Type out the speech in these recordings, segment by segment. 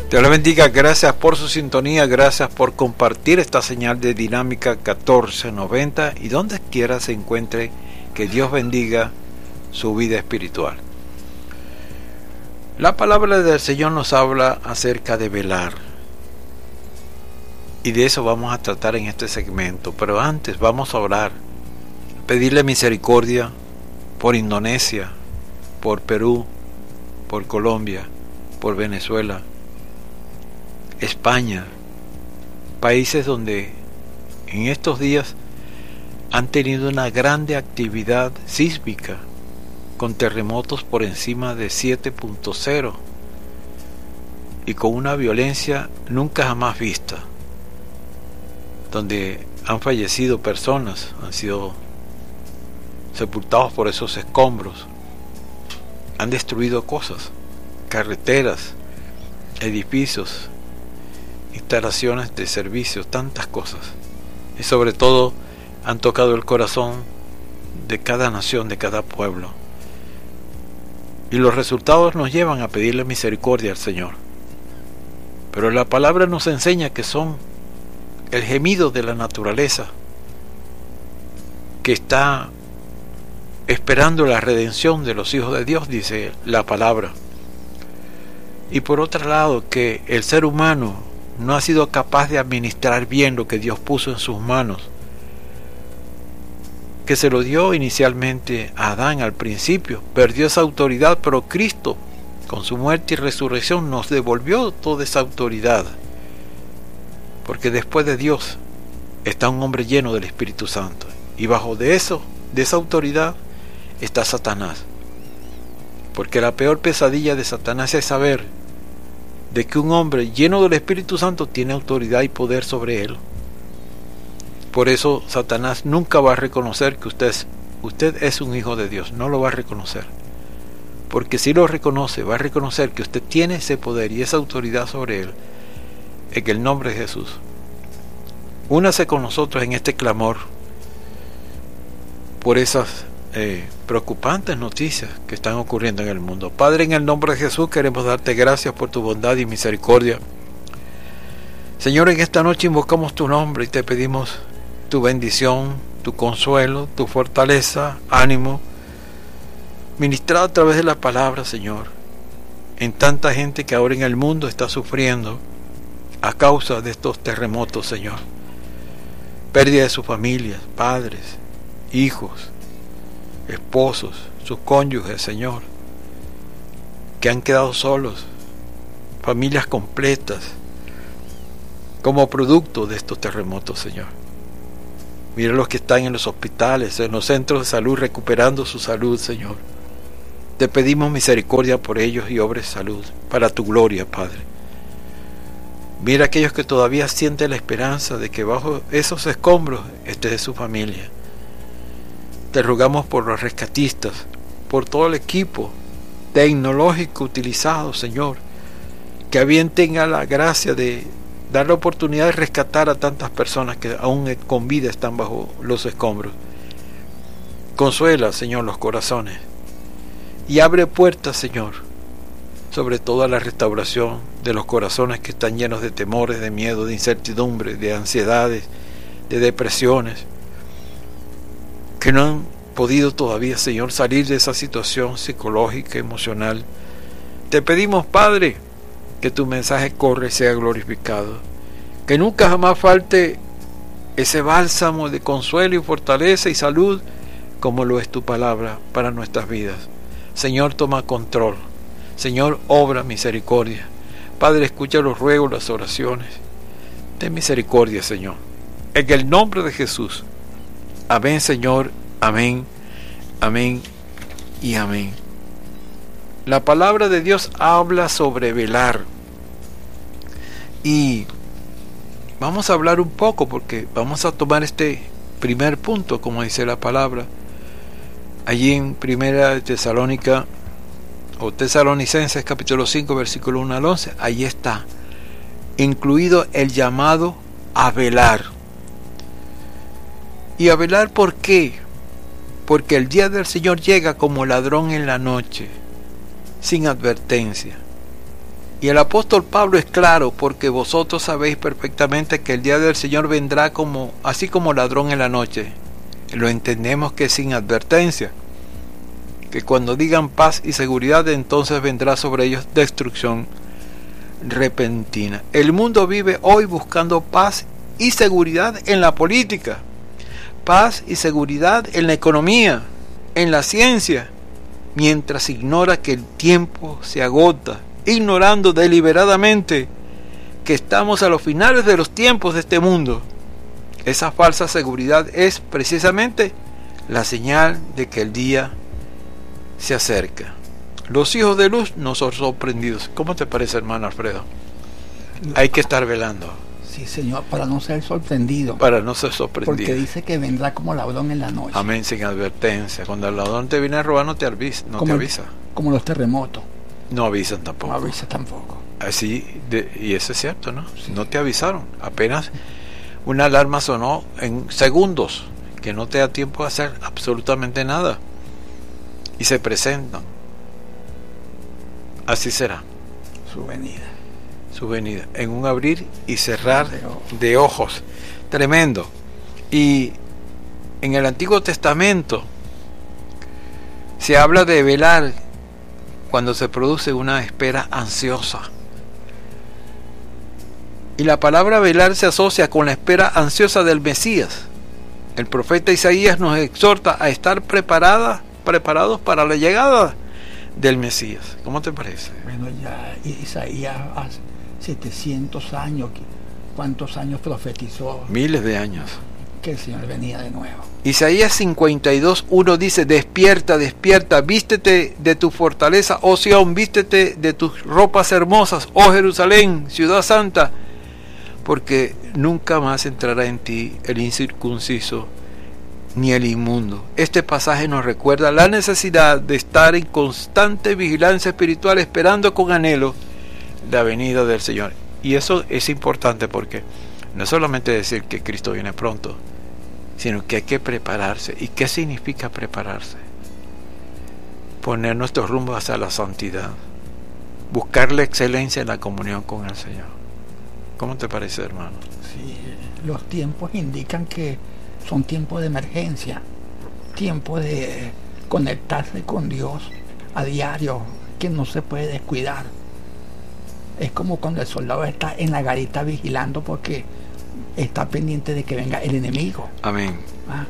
Dios les bendiga, gracias por su sintonía, gracias por compartir esta señal de Dinámica 1490 y donde quiera se encuentre, que Dios bendiga su vida espiritual. La palabra del Señor nos habla acerca de velar y de eso vamos a tratar en este segmento, pero antes vamos a orar, pedirle misericordia por Indonesia, por Perú, por Colombia, por Venezuela, España, países donde en estos días han tenido una grande actividad sísmica con terremotos por encima de 7.0 y con una violencia nunca jamás vista, donde han fallecido personas, han sido sepultados por esos escombros, han destruido cosas, carreteras, edificios, instalaciones de servicios, tantas cosas, y sobre todo han tocado el corazón de cada nación, de cada pueblo, y los resultados nos llevan a pedirle misericordia al Señor. Pero la palabra nos enseña que son el gemido de la naturaleza que está esperando la redención de los hijos de Dios, dice la palabra. Y por otro lado, que el ser humano no ha sido capaz de administrar bien lo que Dios puso en sus manos, que se lo dio inicialmente a Adán al principio, perdió esa autoridad, pero Cristo con su muerte y resurrección nos devolvió toda esa autoridad, porque después de Dios está un hombre lleno del Espíritu Santo, y bajo de esa autoridad está Satanás, porque la peor pesadilla de Satanás es saber de que un hombre lleno del Espíritu Santo tiene autoridad y poder sobre él. Por eso Satanás nunca va a reconocer que usted es un hijo de Dios, no lo va a reconocer, porque si lo reconoce, va a reconocer que usted tiene ese poder y esa autoridad sobre él, en el nombre de Jesús. Únase con nosotros en este clamor por esas preocupantes noticias que están ocurriendo en el mundo. Padre, en el nombre de Jesús queremos darte gracias por tu bondad y misericordia. Señor, en esta noche invocamos tu nombre y te pedimos tu bendición, tu consuelo, tu fortaleza, ánimo, ministrado a través de la palabra, Señor, en tanta gente que ahora en el mundo está sufriendo a causa de estos terremotos, Señor. Pérdida de sus familias, padres, hijos, esposos, sus cónyuges, Señor, que han quedado solos, familias completas, como producto de estos terremotos, Señor. Mira los que están en los hospitales, en los centros de salud, recuperando su salud, Señor. Te pedimos misericordia por ellos y obres salud, para tu gloria, Padre. Mira aquellos que todavía sienten la esperanza de que bajo esos escombros esté su familia. Te rogamos por los rescatistas, por todo el equipo tecnológico utilizado, Señor, que a bien tenga la gracia de dar la oportunidad de rescatar a tantas personas que aún con vida están bajo los escombros. Consuela, Señor, los corazones y abre puertas, Señor, sobre todo a la restauración de los corazones que están llenos de temores, de miedo, de incertidumbre, de ansiedades, de depresiones, que no han podido todavía, Señor, salir de esa situación psicológica, emocional. Te pedimos, Padre, que tu mensaje corra y sea glorificado, que nunca jamás falte ese bálsamo de consuelo y fortaleza y salud, como lo es tu palabra para nuestras vidas. Señor, toma control. Señor, obra misericordia. Padre, escucha los ruegos, las oraciones. Ten misericordia, Señor. En el nombre de Jesús. Amén, Señor. Amén. Amén y amén. La palabra de Dios habla sobre velar. Y vamos a hablar un poco, porque vamos a tomar este primer punto, como dice la palabra. Allí en Primera de Tesalónica, o Tesalonicenses capítulo 5, versículo 1 al 11, allí está incluido el llamado a velar. ¿Y a velar por qué? Porque el día del Señor llega como ladrón en la noche, sin advertencia. Y el apóstol Pablo es claro, porque vosotros sabéis perfectamente que el día del Señor vendrá así como ladrón en la noche. Lo entendemos que sin advertencia, que cuando digan paz y seguridad, entonces vendrá sobre ellos destrucción repentina. El mundo vive hoy buscando paz y seguridad en la política, paz y seguridad en la economía, en la ciencia, mientras ignora que el tiempo se agota, ignorando deliberadamente que estamos a los finales de los tiempos de este mundo. Esa falsa seguridad es precisamente la señal de que el día se acerca. Los hijos de luz no son sorprendidos. ¿Cómo te parece, hermano Alfredo? Hay que estar velando. Sí, Señor, para no ser sorprendido. Para no ser sorprendido. Porque dice que vendrá como ladrón en la noche. Amén, sin advertencia. Cuando el ladrón te viene a robar, no te avisa. Como los terremotos. No avisan tampoco. No avisan tampoco. Así, y eso es cierto, ¿no? Sí. No te avisaron. Apenas una alarma sonó en segundos, que no te da tiempo de hacer absolutamente nada. Y se presentan. Así será. Su venida. Su venida. En un abrir y cerrar de ojos. Tremendo. Y en el Antiguo Testamento se habla de velar cuando se produce una espera ansiosa. Y la palabra velar se asocia con la espera ansiosa del Mesías. El profeta Isaías nos exhorta a estar preparados para la llegada del Mesías. ¿Cómo te parece? Bueno, ya Isaías hace 700 años, ¿cuántos años profetizó? Miles de años. Que el Señor venía de nuevo. Isaías 52:1 dice: despierta, despierta, vístete de tu fortaleza, oh Sión, vístete de tus ropas hermosas, oh Jerusalén, ciudad santa, porque nunca más entrará en ti el incircunciso ni el inmundo. Este pasaje nos recuerda la necesidad de estar en constante vigilancia espiritual, esperando con anhelo la venida del Señor. Y eso es importante, porque no es solamente decir que Cristo viene pronto, sino que hay que prepararse. ¿Y qué significa prepararse? Poner nuestros rumbos hacia la santidad, buscar la excelencia en la comunión con el Señor. ¿Cómo te parece, hermano? Sí, los tiempos indican que son tiempos de emergencia, tiempos de conectarse con Dios a diario, que no se puede descuidar. Es como cuando el soldado está en la garita vigilando, porque está pendiente de que venga el enemigo. Amén.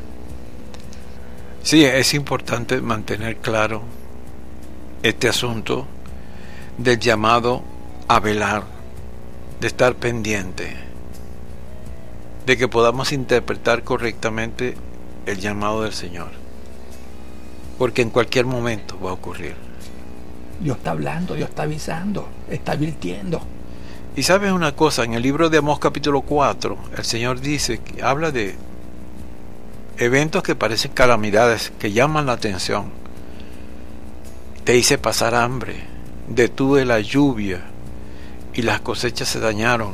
Sí, es importante mantener claro este asunto del llamado a velar, de estar pendiente, de que podamos interpretar correctamente el llamado del Señor, porque en cualquier momento va a ocurrir. Dios está hablando, Dios está avisando, está advirtiendo. Y sabes una cosa, en el libro de Amós capítulo 4, el Señor dice, que habla de eventos que parecen calamidades, que llaman la atención. Te hice pasar hambre, detuve la lluvia y las cosechas se dañaron.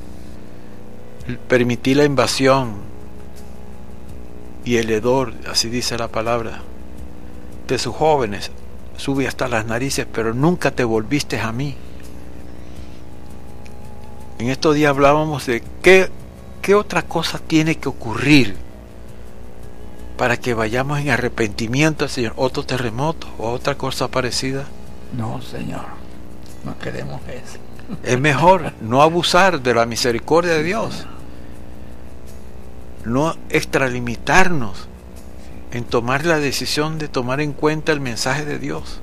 Permití la invasión y el hedor, así dice la palabra, de sus jóvenes sube hasta las narices, pero nunca te volviste a mí. En estos días hablábamos de qué otra cosa tiene que ocurrir para que vayamos en arrepentimiento al Señor. ¿Otro terremoto o otra cosa parecida? No, Señor, no queremos eso. Es mejor no abusar de la misericordia de Dios, no extralimitarnos en tomar la decisión de tomar en cuenta el mensaje de Dios.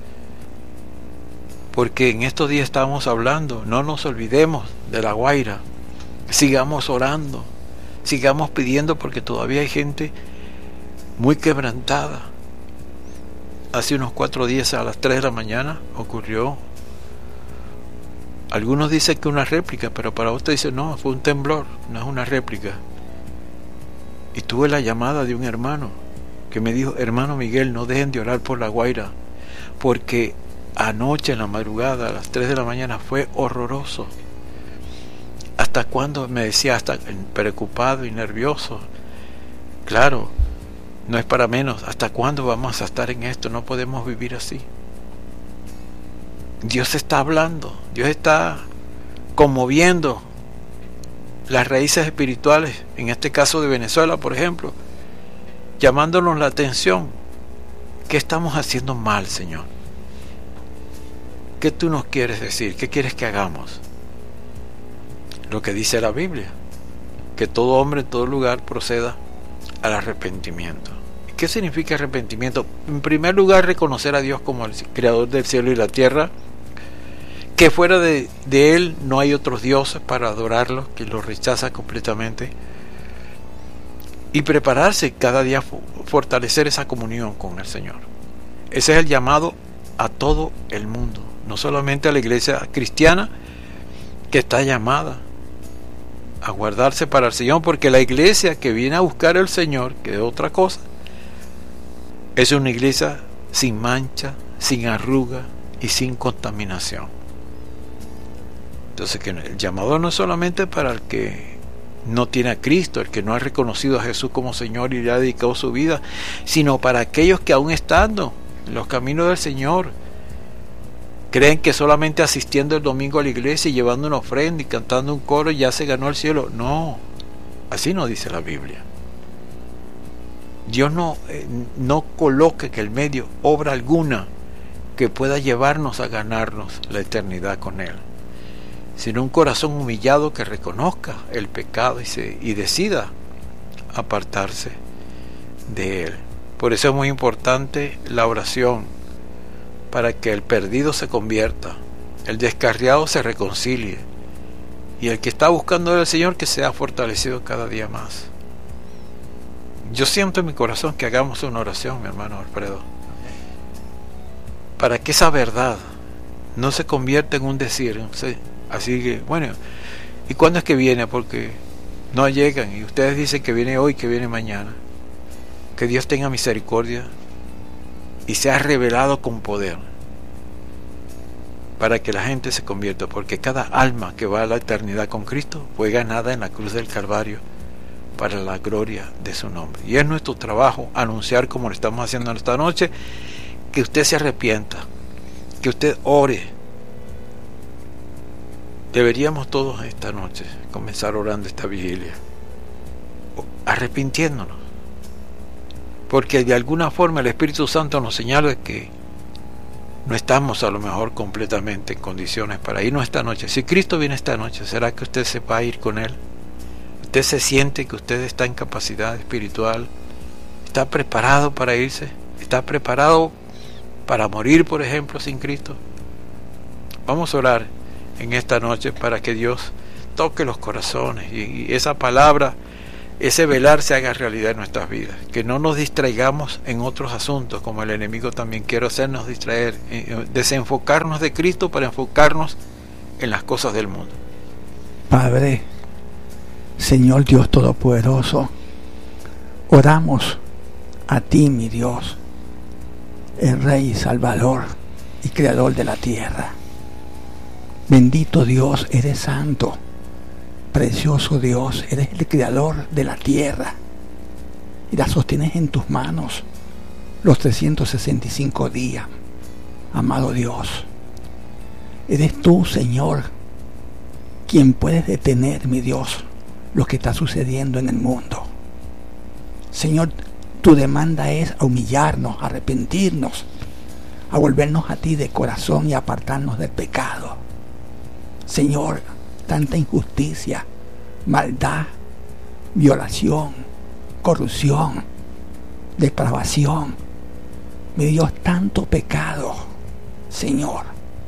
Porque en estos días estamos hablando, no nos olvidemos de La Guaira, sigamos orando, sigamos pidiendo, porque todavía hay gente muy quebrantada. Hace unos 4 días a las 3 de la mañana ocurrió, algunos dicen que una réplica, pero para otros dicen no, fue un temblor, no es una réplica. Y tuve la llamada de un hermano que me dijo: hermano Miguel, no dejen de orar por La Guaira, porque anoche en la madrugada a las 3 de la mañana fue horroroso. ¿Hasta cuándo? Me decía, hasta preocupado y nervioso. Claro, no es para menos. ¿Hasta cuándo vamos a estar en esto? No podemos vivir así. Dios está hablando, Dios está conmoviendo las raíces espirituales, en este caso de Venezuela, por ejemplo, llamándonos la atención. ¿Qué estamos haciendo mal, Señor? ¿Qué tú nos quieres decir? ¿Qué quieres que hagamos? Lo que dice la Biblia, que todo hombre en todo lugar proceda al arrepentimiento. ¿Qué significa arrepentimiento? En primer lugar, reconocer a Dios como el creador del cielo y la tierra, que fuera de Él no hay otros dioses para adorarlo, que lo rechaza completamente, y prepararse cada día, fortalecer esa comunión con el Señor. Ese es el llamado a todo el mundo, no solamente a la iglesia cristiana, que está llamada a guardarse para el Señor, porque la iglesia que viene a buscar al Señor, que es otra cosa, es una iglesia sin mancha, sin arruga y sin contaminación. Entonces, que el llamado no es solamente para el que no tiene a Cristo, el que no ha reconocido a Jesús como Señor y le ha dedicado su vida, sino para aquellos que aún estando en los caminos del Señor, creen que solamente asistiendo el domingo a la iglesia y llevando una ofrenda y cantando un coro ya se ganó el cielo. No, así no dice la Biblia. Dios no coloca en el medio obra alguna que pueda llevarnos a ganarnos la eternidad con Él, sino un corazón humillado que reconozca el pecado y decida apartarse de Él. Por eso es muy importante la oración, para que el perdido se convierta, el descarriado se reconcilie, y el que está buscando al Señor que sea fortalecido cada día más. Yo siento en mi corazón que hagamos una oración, mi hermano Alfredo, para que esa verdad no se convierta en un decir. Así que, bueno, ¿y cuándo es que viene? Porque no llegan, y ustedes dicen que viene hoy, que viene mañana. Que Dios tenga misericordia y sea revelado con poder para que la gente se convierta, porque cada alma que va a la eternidad con Cristo fue ganada en la cruz del Calvario para la gloria de su nombre. Y es nuestro trabajo anunciar, como lo estamos haciendo esta noche, que usted se arrepienta, que usted ore. Deberíamos todos esta noche comenzar orando esta vigilia, arrepintiéndonos, porque de alguna forma el Espíritu Santo nos señala que no estamos a lo mejor completamente en condiciones para irnos esta noche. Si Cristo viene esta noche, ¿será que usted se va a ir con Él? ¿Usted se siente que usted está en capacidad espiritual? ¿Está preparado para irse? ¿Está preparado para morir, por ejemplo, sin Cristo? Vamos a orar en esta noche para que Dios toque los corazones y esa palabra, ese velar se haga realidad en nuestras vidas, que no nos distraigamos en otros asuntos como el enemigo también quiere hacernos distraer, desenfocarnos de Cristo para enfocarnos en las cosas del mundo. Padre, Señor Dios Todopoderoso, oramos a ti, mi Dios, el Rey Salvador y Creador de la tierra. Bendito Dios, eres santo. Precioso Dios, eres el Creador de la tierra y la sostienes en tus manos los 365 días. Amado Dios, eres tú, Señor, quien puedes detener, mi Dios, lo que está sucediendo en el mundo. Señor, tu demanda es a humillarnos, a arrepentirnos, a volvernos a ti de corazón y a apartarnos del pecado. Señor, tanta injusticia, maldad, violación, corrupción, depravación, mi Dios, tanto pecado. Señor,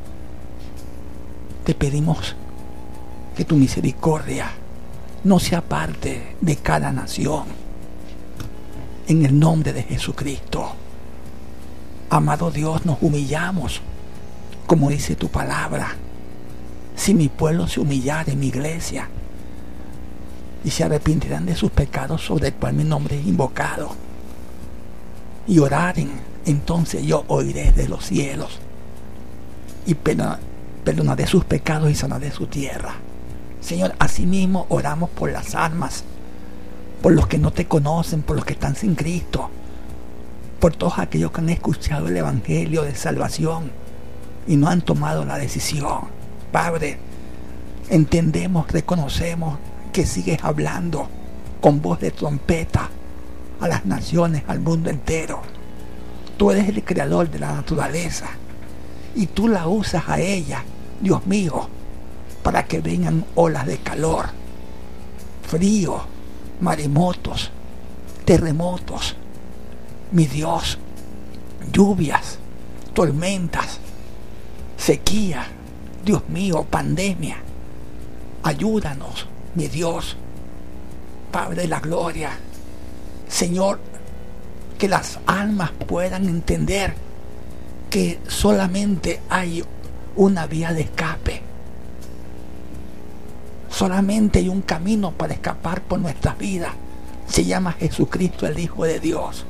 te pedimos que tu misericordia no se aparte de cada nación, en el nombre de Jesucristo. Amado Dios, nos humillamos, como dice tu palabra. Si mi pueblo se humillare, mi iglesia, y se arrepentirán de sus pecados sobre el cual mi nombre es invocado, y oraren, entonces yo oiré de los cielos y perdonaré sus pecados y sanaré su tierra. Señor, asimismo oramos por las almas, por los que no te conocen, por los que están sin Cristo, por todos aquellos que han escuchado el Evangelio de salvación y no han tomado la decisión. Padre, entendemos, reconocemos que sigues hablando con voz de trompeta a las naciones, al mundo entero. Tú eres el creador de la naturaleza y tú la usas a ella, Dios mío, para que vengan olas de calor, frío, maremotos, terremotos, mi Dios, lluvias, tormentas, sequía, Dios mío, pandemia. Ayúdanos, mi Dios, Padre de la gloria. Señor, que las almas puedan entender que solamente hay una vía de escape. Solamente hay un camino para escapar por nuestras vidas. Se llama Jesucristo, el Hijo de Dios.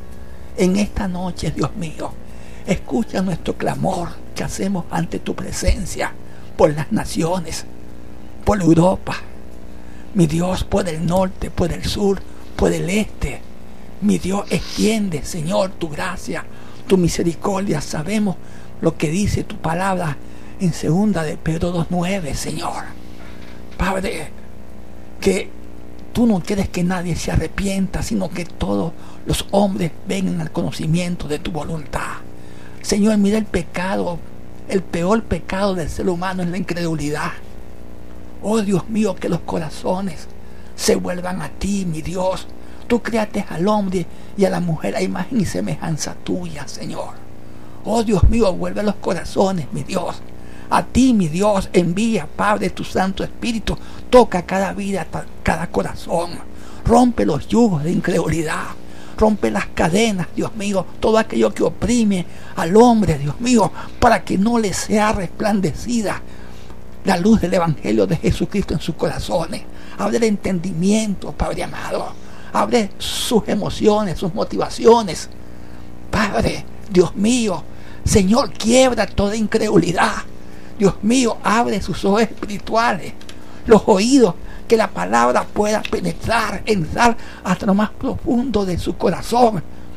En esta noche, Dios mío, escucha nuestro clamor que hacemos ante tu presencia por las naciones, por Europa, mi Dios, por el norte, por el sur, por el este. Mi Dios, extiende, Señor, tu gracia, tu misericordia. Sabemos lo que dice tu palabra en 2 de Pedro 2:9, Señor. Padre, que tú no quieres que nadie se arrepienta, sino que todos los hombres vengan al conocimiento de tu voluntad. Señor, mira el pecado, el peor pecado del ser humano es la incredulidad. Oh Dios mío, que los corazones se vuelvan a ti, mi Dios. Tú creaste al hombre y a la mujer a imagen y semejanza tuya, Señor. Oh Dios mío, vuelve los corazones, mi Dios. A ti, mi Dios, envía, Padre, tu Santo Espíritu. Toca cada vida, cada corazón. Rompe los yugos de incredulidad. Rompe las cadenas, Dios mío, todo aquello que oprime al hombre, Dios mío, para que no le sea resplandecida la luz del Evangelio de Jesucristo en sus corazones. Abre el entendimiento, Padre amado. Abre sus emociones, sus motivaciones. Padre, Dios mío, Señor, quiebra toda incredulidad. Dios mío, abre sus ojos espirituales, los oídos, que la palabra pueda penetrar, entrar hasta lo más profundo de su corazón,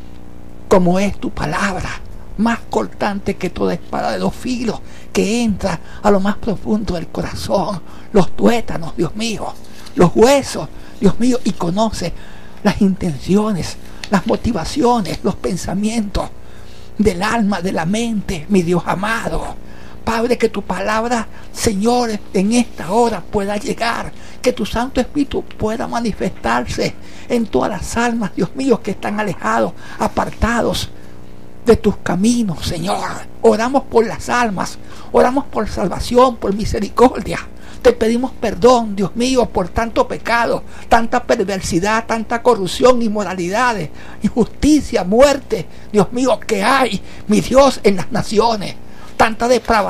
como es tu palabra, más cortante que toda espada de 2 filos, que entra a lo más profundo del corazón, los tuétanos, Dios mío, los huesos, Dios mío, y conoce las intenciones, las motivaciones, los pensamientos del alma, de la mente, mi Dios amado. Padre, que tu palabra, Señor, en esta hora pueda llegar, que tu Santo Espíritu pueda manifestarse en todas las almas, Dios mío, que están alejados, apartados de tus caminos, Señor. Oramos por las almas, oramos por salvación, por misericordia. Te pedimos perdón, Dios mío, por tanto pecado, tanta perversidad, tanta corrupción, inmoralidades, injusticia, muerte, Dios mío, que hay, mi Dios, en las naciones. Tanta depravación